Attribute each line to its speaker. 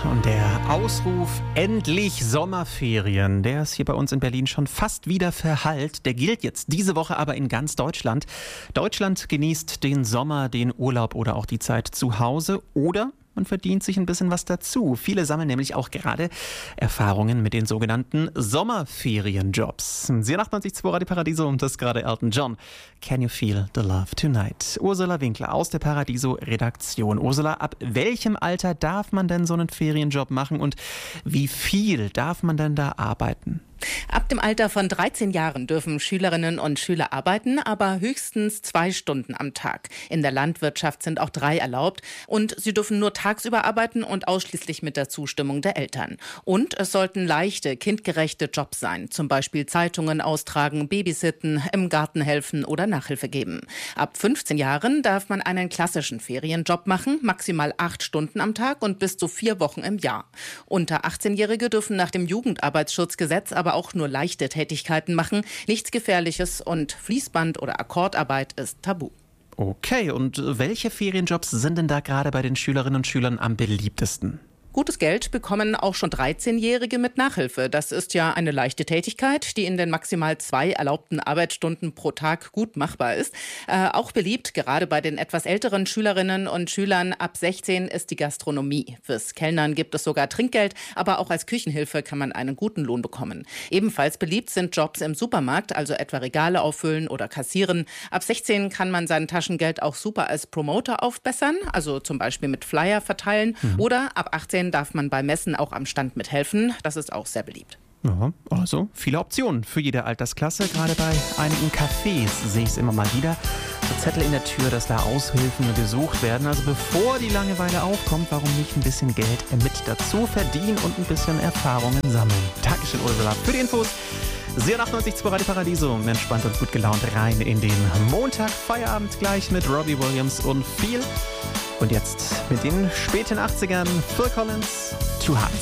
Speaker 1: Und der Ausruf endlich Sommerferien, der ist hier bei uns in Berlin schon fast wieder verhallt. Der gilt jetzt diese Woche aber in ganz Deutschland. Deutschland genießt den Sommer, den Urlaub oder auch die Zeit zu Hause oder man verdient sich ein bisschen was dazu. Viele sammeln nämlich auch gerade Erfahrungen mit den sogenannten Sommerferienjobs. 88.2 Radio Paradiso und das ist gerade Elton John. Can you feel the love tonight? Ursula Winkler aus der Paradiso-Redaktion. Ursula, ab welchem Alter darf man denn so einen Ferienjob machen und wie viel darf man denn da arbeiten?
Speaker 2: Ab dem Alter von 13 Jahren dürfen Schülerinnen und Schüler arbeiten, aber höchstens 2 Stunden am Tag. In der Landwirtschaft sind auch 3 erlaubt und sie dürfen nur tagsüber arbeiten und ausschließlich mit der Zustimmung der Eltern. Und es sollten leichte, kindgerechte Jobs sein, zum Beispiel Zeitungen austragen, babysitten, im Garten helfen oder Nachhilfe geben. Ab 15 Jahren darf man einen klassischen Ferienjob machen, maximal 8 Stunden am Tag und bis zu 4 Wochen im Jahr. Unter 18-Jährige dürfen nach dem Jugendarbeitsschutzgesetz aber auch nur leichte Tätigkeiten machen, nichts Gefährliches und Fließband- oder Akkordarbeit ist tabu.
Speaker 1: Okay, und welche Ferienjobs sind denn da gerade bei den Schülerinnen und Schülern am beliebtesten?
Speaker 2: Gutes Geld bekommen auch schon 13-Jährige mit Nachhilfe. Das ist ja eine leichte Tätigkeit, die in den maximal 2 erlaubten Arbeitsstunden pro Tag gut machbar ist. Auch beliebt, gerade bei den etwas älteren Schülerinnen und Schülern ab 16, ist die Gastronomie. Fürs Kellnern gibt es sogar Trinkgeld, aber auch als Küchenhilfe kann man einen guten Lohn bekommen. Ebenfalls beliebt sind Jobs im Supermarkt, also etwa Regale auffüllen oder kassieren. Ab 16 kann man sein Taschengeld auch super als Promoter aufbessern, also zum Beispiel mit Flyer verteilen. Oder ab 18 darf man bei Messen auch am Stand mithelfen. Das ist auch sehr beliebt.
Speaker 1: Ja, also viele Optionen für jede Altersklasse. Gerade bei einigen Cafés sehe ich es immer mal wieder. So Zettel in der Tür, dass da Aushilfen gesucht werden. Also bevor die Langeweile aufkommt, warum nicht ein bisschen Geld mit dazu verdienen und ein bisschen Erfahrungen sammeln. Dankeschön, Ursula, für die Infos. 98.2 Radio Paradiso. Entspannt und gut gelaunt rein in den Montag. Feierabend gleich mit Robbie Williams und viel. Und jetzt mit den späten 80ern Phil Collins, Too Hard.